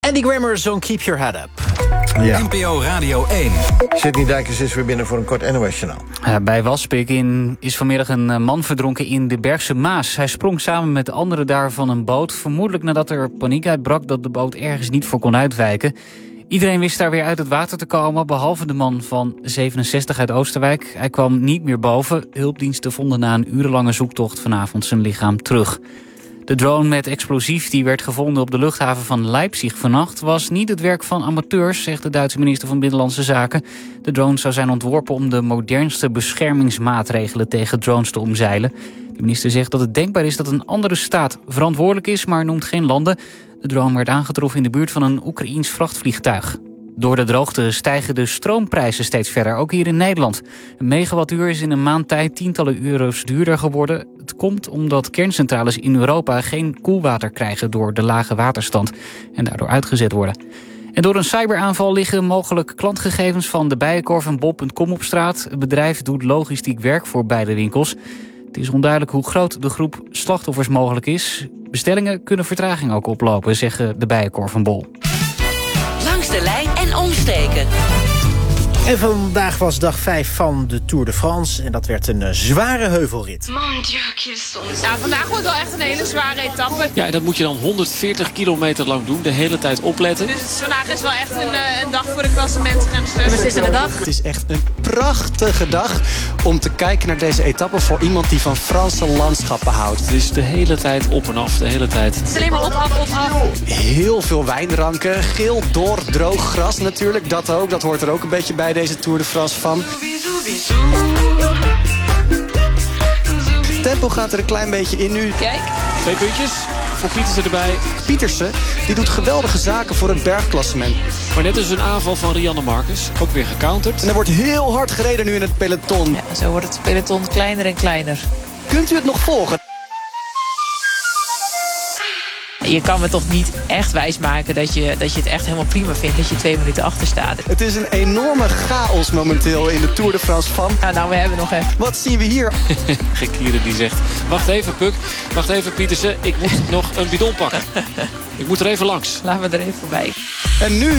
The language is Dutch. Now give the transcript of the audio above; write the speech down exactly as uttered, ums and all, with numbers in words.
Andy Grammer, zo'n Keep Your Head Up. Ja. N P O Radio één. Sydney Dijkers is weer binnen voor een kort N O S-journaal. Uh, bij Waspik in is vanmiddag een man verdronken in de Bergse Maas. Hij sprong samen met de anderen daar van een boot. Vermoedelijk nadat er paniek uitbrak dat de boot ergens niet voor kon uitwijken. Iedereen wist daar weer uit het water te komen, behalve de man van zevenenzestig uit Oosterwijk. Hij kwam niet meer boven. Hulpdiensten vonden na een urenlange zoektocht vanavond zijn lichaam terug. De drone met explosief die werd gevonden op de luchthaven van Leipzig vannacht was niet het werk van amateurs, zegt de Duitse minister van Binnenlandse Zaken. De drone zou zijn ontworpen om de modernste beschermingsmaatregelen tegen drones te omzeilen. De minister zegt dat het denkbaar is dat een andere staat verantwoordelijk is, maar noemt geen landen. De drone werd aangetroffen in de buurt van een Oekraïens vrachtvliegtuig. Door de droogte stijgen de stroomprijzen steeds verder, ook hier in Nederland. Een megawattuur is in een maand tijd tientallen euro's duurder geworden. Het komt omdat kerncentrales in Europa geen koelwater krijgen door de lage waterstand en daardoor uitgezet worden. En door een cyberaanval liggen mogelijk klantgegevens van de Bijenkorf en bol punt com op straat. Het bedrijf doet logistiek werk voor beide winkels. Het is onduidelijk hoe groot de groep slachtoffers mogelijk is. Bestellingen kunnen vertraging ook oplopen, zeggen de Bijenkorf en Bol. Langs de lijn en omsteken. En vandaag was dag vijf van de Tour de France. En dat werd een uh, zware heuvelrit. Ja, vandaag wordt wel echt een hele zware etappe. Ja, en dat moet je dan honderdveertig kilometer lang doen. De hele tijd opletten. Dus vandaag is wel echt een, uh, een dag voor de klassementsrensters. Wat is er de dag? Het is echt een prachtige dag om te kijken naar deze etappe voor iemand die van Franse landschappen houdt. Het is de hele tijd op en af, de hele tijd. Het is alleen maar op, af, op, af. Heel veel wijnranken, geel, door, droog gras natuurlijk. Dat ook, dat hoort er ook een beetje bij deze Tour de France van. Tempo gaat er een klein beetje in nu. Kijk. Twee puntjes voor Pietersen erbij. Pietersen die doet geweldige zaken voor het bergklassement. Maar net is een aanval van Rianne Marcus. Ook weer gecounterd. En er wordt heel hard gereden nu in het peloton. Ja, zo wordt het peloton kleiner en kleiner. Kunt u het nog volgen? Je kan me toch niet echt wijsmaken dat je, dat je het echt helemaal prima vindt dat je twee minuten achter staat. Het is een enorme chaos momenteel in de Tour de France van. Nou, nou we hebben nog even. Wat zien we hier? Gekieren die zegt, wacht even Puk, wacht even Pietersen, ik moet nog een bidon pakken. Ik moet er even langs. Laten we er even voorbij. En nu